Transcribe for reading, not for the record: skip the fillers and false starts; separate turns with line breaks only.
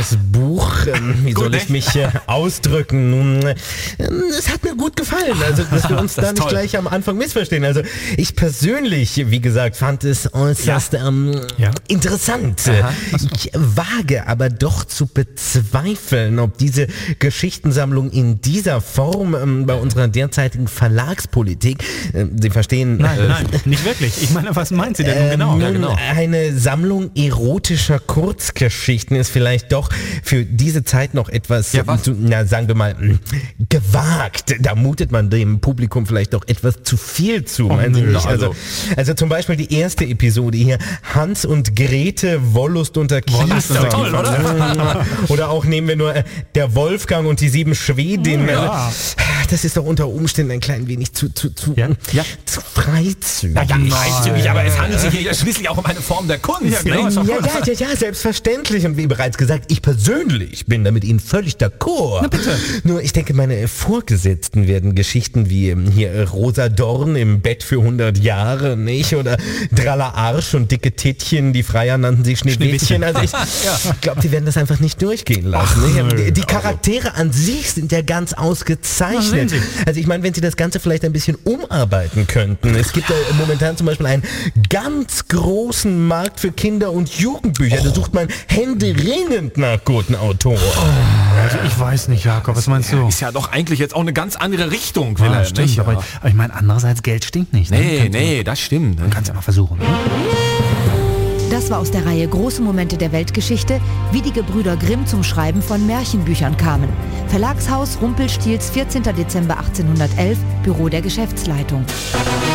das Buch, wie soll ich mich ausdrücken? Nun, es hat mir gut gefallen, also dass wir uns da nicht gleich am Anfang missverstehen. Also ich persönlich, wie gesagt, fand es äußerst interessant. Ich wage aber doch zu bezweifeln, ob diese Geschichtensammlung in dieser Form bei unserer derzeitigen Verlagspolitik, Sie verstehen...
Nein, nicht wirklich. Ich meine, was meint sie denn nun genau?
Eine Sammlung erotischer Kurzgeschichten ist vielleicht doch für diese Zeit noch etwas, sagen wir mal, gewagt. Da mutet man dem Publikum vielleicht doch etwas zu viel zu, meinen Sie nicht? Also zum Beispiel die erste Episode hier, Hans und Grete, Wollust unter Kies.
Das ist doch toll, oder?
Oder auch nehmen wir nur der Wolfgang und die 7 Schwedinnen. Das ist doch unter Umständen ein klein wenig zu freizügig.
Freizügig, aber es handelt sich hier schließlich auch um eine Form der Kunst.
Ja, selbstverständlich. Und wie bereits gesagt, ich persönlich bin da mit Ihnen völlig d'accord.
Na bitte.
Nur ich denke, meine Vorgesetzten werden Geschichten wie hier Rosa Dorn im Bett für 100 Jahre, nicht? Oder Dralla Arsch und dicke Tittchen, die Freier nannten sie Schneewittchen. Also ich glaube, die werden das einfach nicht durchgehen lassen. Die Charaktere an sich sind ja ganz ausgezeichnet. Also ich meine, wenn Sie das Ganze vielleicht ein bisschen umarbeiten könnten. Es gibt ja momentan zum Beispiel einen ganz großen Markt für Kinder- und Jugendbücher. Da sucht man händeringend nach guten Autoren.
Also ich weiß nicht, Jakob, was meinst du?
Ist ja doch eigentlich jetzt auch eine ganz andere Richtung.
Stimmt, nicht? Aber ich meine, andererseits, Geld stinkt nicht.
Nee, das stimmt.
Man kann es ja mal versuchen.
Das war aus der Reihe Große Momente der Weltgeschichte, wie die Gebrüder Grimm zum Schreiben von Märchenbüchern kamen. Verlagshaus Rumpelstiels, 14. Dezember 1811, Büro der Geschäftsleitung.